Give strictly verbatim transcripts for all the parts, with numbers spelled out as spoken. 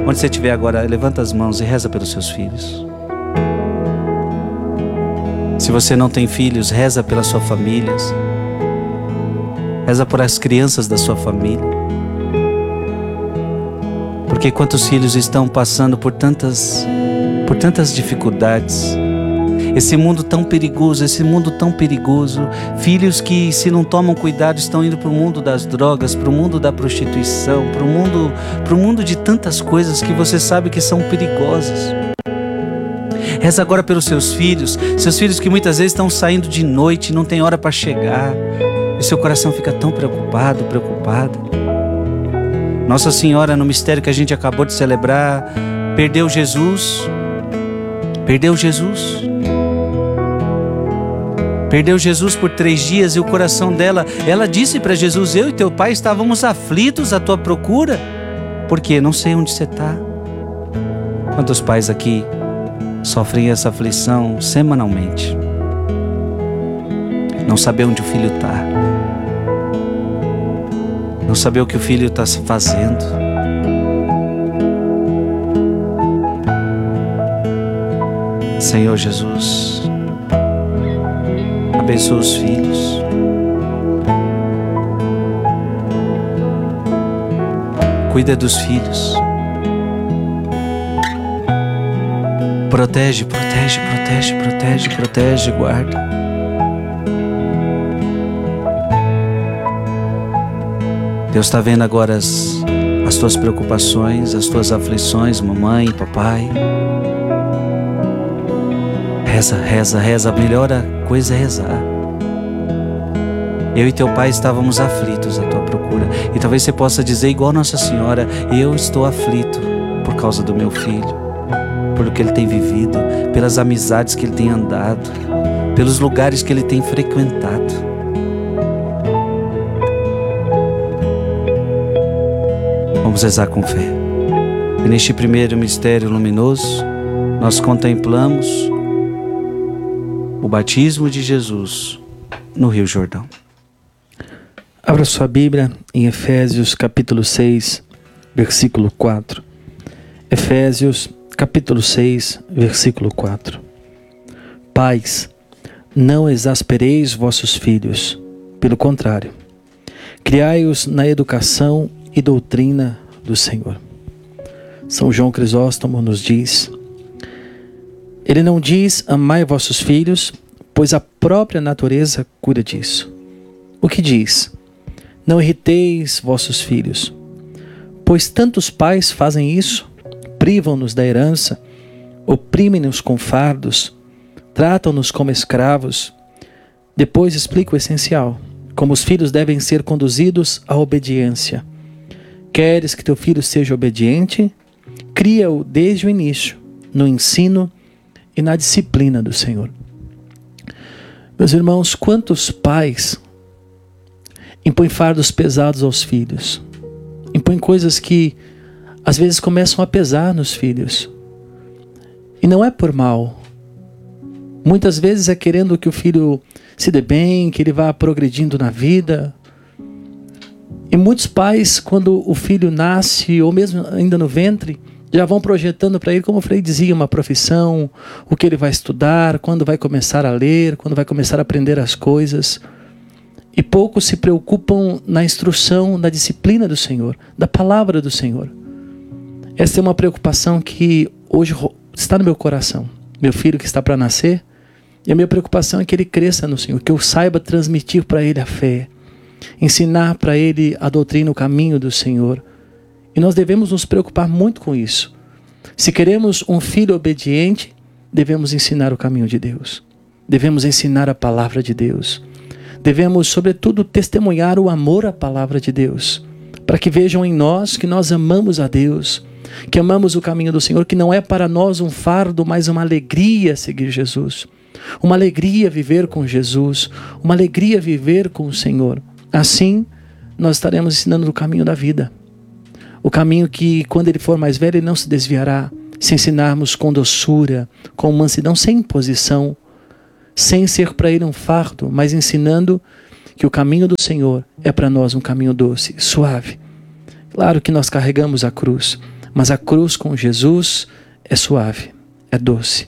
Onde você estiver agora, levanta as mãos e reza pelos seus filhos. Se você não tem filhos, reza pelas suas famílias. Reza por as crianças da sua família. Porque quantos filhos estão passando por tantas, por tantas dificuldades. Esse mundo tão perigoso, esse mundo tão perigoso. Filhos que, se não tomam cuidado, estão indo para o mundo das drogas, para o mundo da prostituição, para o mundo, para o mundo de tantas coisas que você sabe que são perigosas. Reza agora pelos seus filhos, seus filhos que muitas vezes estão saindo de noite, não tem hora para chegar. E seu coração fica tão preocupado, preocupado. Nossa Senhora, no mistério que a gente acabou de celebrar, perdeu Jesus. Perdeu Jesus. Perdeu Jesus por três dias e o coração dela, ela disse para Jesus: eu e teu pai estávamos aflitos à tua procura. Por quê? Não sei onde você está. Quantos pais aqui sofrem essa aflição semanalmente? Não saber onde o filho está. Não saber o que o filho está fazendo. Senhor Jesus, abençoa os filhos. Cuida dos filhos. Protege, protege, protege, protege, protege, guarda. Deus está vendo agora as, as tuas preocupações, as tuas aflições, mamãe, papai. Reza, reza, reza. A melhor coisa é rezar. Eu e teu pai estávamos aflitos à tua procura. E talvez você possa dizer igual Nossa Senhora: eu estou aflito por causa do meu filho, pelo que ele tem vivido, pelas amizades que ele tem andado, pelos lugares que ele tem frequentado. Vamos rezar com fé. E neste primeiro mistério luminoso, nós contemplamos o batismo de Jesus no Rio Jordão. Abra sua Bíblia em Efésios capítulo seis, versículo quatro. Efésios capítulo seis, versículo quatro. Pais, não exaspereis vossos filhos, pelo contrário, criai-os na educação e doutrina do Senhor. São João Crisóstomo nos diz: ele não diz amai vossos filhos, pois a própria natureza cuida disso. O que diz? Não irriteis vossos filhos, pois tantos pais fazem isso, privam-nos da herança, oprimem-nos com fardos, tratam-nos como escravos. Depois explica o essencial, como os filhos devem ser conduzidos à obediência. Queres que teu filho seja obediente? Cria-o desde o início, no ensino e na disciplina do Senhor. Meus irmãos, quantos pais impõem fardos pesados aos filhos? Impõem coisas que às vezes começam a pesar nos filhos. E não é por mal. Muitas vezes é querendo que o filho se dê bem, que ele vá progredindo na vida. E muitos pais, quando o filho nasce, ou mesmo ainda no ventre, já vão projetando para ele, como o Frei dizia, uma profissão, o que ele vai estudar, quando vai começar a ler, quando vai começar a aprender as coisas. E poucos se preocupam na instrução, na disciplina do Senhor, da palavra do Senhor. Essa é uma preocupação que hoje está no meu coração. Meu filho que está para nascer, e a minha preocupação é que ele cresça no Senhor, que eu saiba transmitir para ele a fé, ensinar para ele a doutrina, o caminho do Senhor. E nós devemos nos preocupar muito com isso. Se queremos um filho obediente, devemos ensinar o caminho de Deus. Devemos ensinar a palavra de Deus. Devemos, sobretudo, testemunhar o amor à palavra de Deus, para que vejam em nós que nós amamos a Deus, que amamos o caminho do Senhor, que não é para nós um fardo, mas uma alegria seguir Jesus. Uma alegria viver com Jesus, uma alegria viver com o Senhor. Assim, nós estaremos ensinando o caminho da vida. O caminho que, quando ele for mais velho, ele não se desviará. Se ensinarmos com doçura, com mansidão, sem imposição, sem ser para ele um fardo, mas ensinando que o caminho do Senhor é para nós um caminho doce, suave. Claro que nós carregamos a cruz, mas a cruz com Jesus é suave, é doce.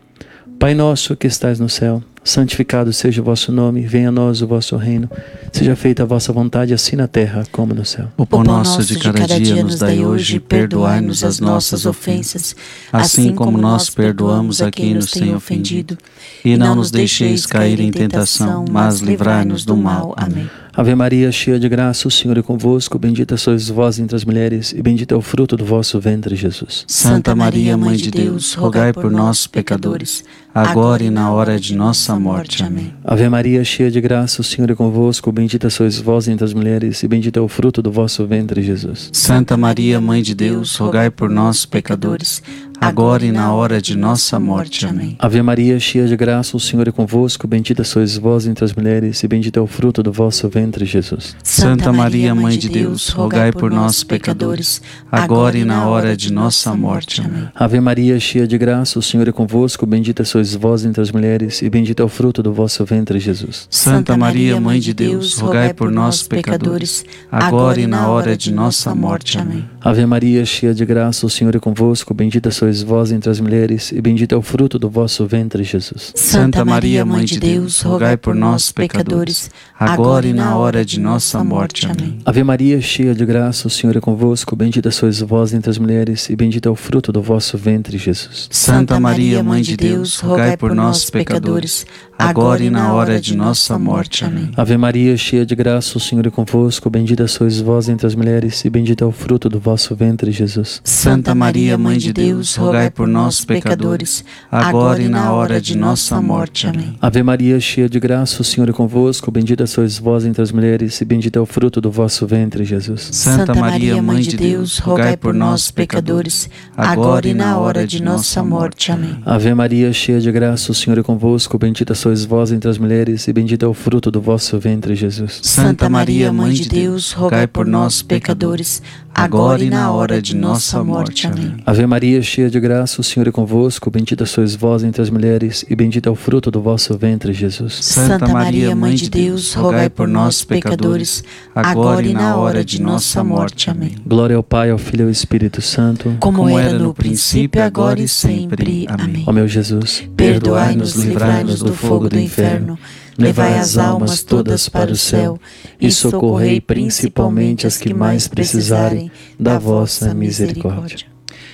Pai nosso que estais no céu, santificado seja o vosso nome, venha a nós o vosso reino, seja feita a vossa vontade, assim na terra como no céu. O pão nosso de cada dia nos dai hoje, perdoai-nos as nossas ofensas, assim como nós perdoamos a quem nos tem ofendido. E não nos deixeis cair em tentação, mas livrai-nos do mal. Amém. Ave Maria, cheia de graça, o Senhor é convosco, bendita sois vós entre as mulheres, e bendito é o fruto do vosso ventre, Jesus. Santa Maria, Mãe de Deus, rogai por nós, pecadores, agora e na hora de nossa morte. Amém. Ave Maria, cheia de graça, o Senhor é convosco, bendita sois vós entre as mulheres, e bendito é o fruto do vosso ventre, Jesus. Santa Maria, Mãe de Deus, rogai por nós, pecadores, agora e na hora de nossa morte. Amém. Ave Maria, cheia de graça, o Senhor é convosco, bendita sois vós entre as mulheres, e bendito é o fruto do vosso ventre, Jesus. Santa Maria, Mãe de Deus, rogai por nós, pecadores, agora e na hora de nossa morte. Amém. Ave Maria, cheia de graça, o Senhor é convosco, bendita sois vós entre as mulheres, e bendito é o fruto do vosso ventre, Jesus. Santa Maria, Mãe de Deus, rogai por nós, pecadores, agora e na hora de nossa morte. Amém. Ave Maria, cheia de graça, o Senhor é convosco, bendita sois vós entre as mulheres, e bendito é o fruto do vosso ventre, Jesus. Santa Maria, Mãe de Deus, rogai por nós, pecadores, agora e na hora de nossa morte. Amém. Ave Maria, cheia de graça, o Senhor é convosco, bendita sois vós entre as mulheres, e bendito é o fruto do vosso ventre, Jesus. Santa Maria, Mãe de Deus, rogai por nós, pecadores, agora e na hora de nossa morte. Amém. Ave Maria, cheia de graça, o Senhor é convosco, bendita sois vós entre as mulheres, e bendito é o fruto do vosso ventre, Jesus. Santa Maria, Mãe de Deus, rogai por nós, pecadores, agora e na hora de nossa morte. Amém. Ave Maria, cheia de graça, o Senhor é convosco, bendita sois vós entre as mulheres, e bendito é o fruto do vosso ventre, Jesus. Santa Maria, Mãe de Deus, rogai por nós, pecadores, agora e na hora de nossa morte. Amém. Ave Maria, cheia de graça, o Senhor é convosco, bendita sois vós entre as mulheres, e bendito é o fruto do vosso ventre, Jesus. Santa Maria, Mãe de Deus, rogai por nós, pecadores, agora e na hora de nossa morte. Amém. Ave Maria, cheia de graça, o Senhor é convosco, bendita sois vós entre as mulheres, e bendito é o fruto do vosso ventre, Jesus. Santa Maria, Mãe de Deus, rogai por nós, pecadores, agora e na hora de nossa morte. Amém. Glória ao Pai, ao Filho e ao Espírito Santo, como era no princípio, agora e sempre. Amém. Ó meu Jesus, perdoai-nos, livrai-nos do fogo do inferno, levai as almas todas para o céu e socorrei principalmente as que mais precisarem da vossa misericórdia.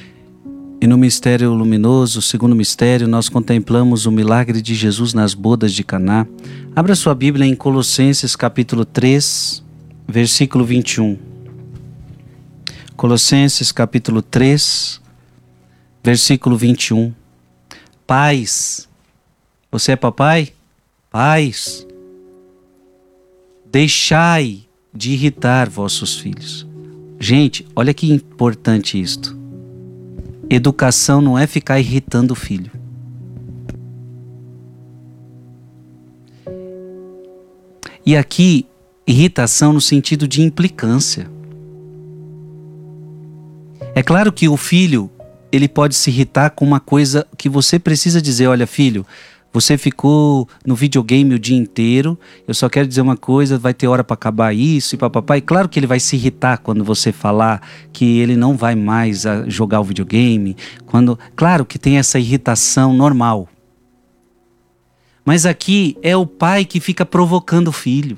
E no mistério luminoso, o segundo mistério, nós contemplamos o milagre de Jesus nas bodas de Caná. Abra sua Bíblia em Colossenses capítulo três, versículo vinte e um. Colossenses capítulo três, versículo vinte e um. Pais, você é papai? Pais, deixai de irritar vossos filhos. Gente, olha que importante isto. Educação não é ficar irritando o filho. E aqui, irritação no sentido de implicância. É claro que o filho, ele pode se irritar com uma coisa que você precisa dizer: olha, filho, você ficou no videogame o dia inteiro, eu só quero dizer uma coisa, vai ter hora para acabar isso e papapá. E claro que ele vai se irritar quando você falar que ele não vai mais a jogar o videogame. Quando, claro que tem essa irritação normal. Mas aqui é o pai que fica provocando o filho.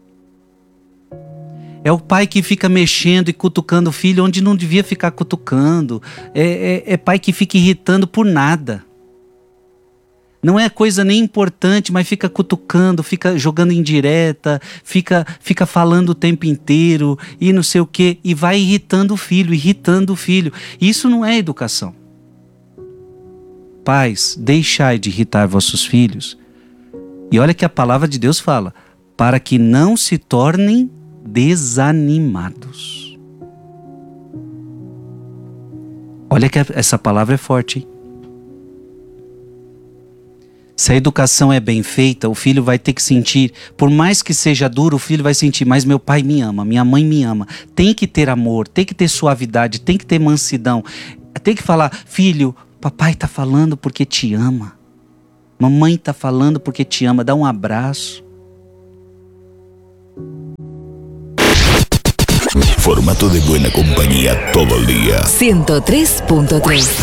É o pai que fica mexendo e cutucando o filho onde não devia ficar cutucando. É, é, é pai que fica irritando por nada. Não é coisa nem importante, mas fica cutucando, fica jogando indireta, fica, fica falando o tempo inteiro e não sei o quê. E vai irritando o filho, irritando o filho. Isso não é educação. Pais, deixai de irritar vossos filhos. E olha que a palavra de Deus fala, para que não se tornem desanimados. Olha que essa palavra é forte, hein? Se a educação é bem feita, o filho vai ter que sentir, por mais que seja duro, o filho vai sentir, mas meu pai me ama, minha mãe me ama. Tem que ter amor, tem que ter suavidade, tem que ter mansidão. Tem que falar, filho, papai tá falando porque te ama. Mamãe tá falando porque te ama, dá um abraço. formato de buena compañía todo el día. ciento tres punto tres